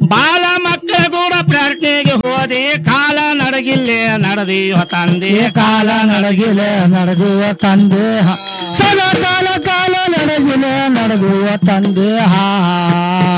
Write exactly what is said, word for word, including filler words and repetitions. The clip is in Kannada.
ಬಾಲ ಮಕ್ಕಳ ಕೂಡ ಪ್ರಾರ್ಥನೆಗೆ ಹೋದೆ ಕಾಲ ನಡಗಿಲ್ಲೇ ನಡೆದೀವ ತಂದೆ ಕಾಲ ನಡಗಿಲೆ ನಡೆದುವ ತಂದೆ ಸದಾ ಕಾಲ ಕಾಲ ನಡಗಿಲೆ ನಡೆದುವ ತಂದೆ ಹಾ